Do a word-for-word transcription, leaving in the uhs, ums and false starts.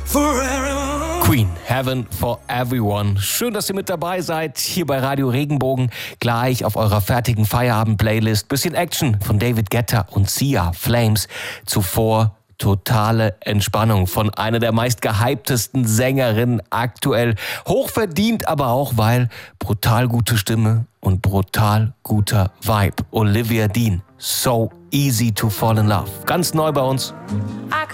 Queen, Heaven for Everyone. Schön, dass ihr mit dabei seid, hier bei Radio Regenbogen. Gleich auf eurer fertigen Feierabend-Playlist. Bisschen Action von David Guetta und Sia, Flames. Zuvor totale Entspannung von einer der meist gehyptesten Sängerinnen aktuell. Hochverdient, aber auch, weil brutal gute Stimme und brutal guter Vibe. Olivia Dean, So Easy to Fall in Love. Ganz neu bei uns.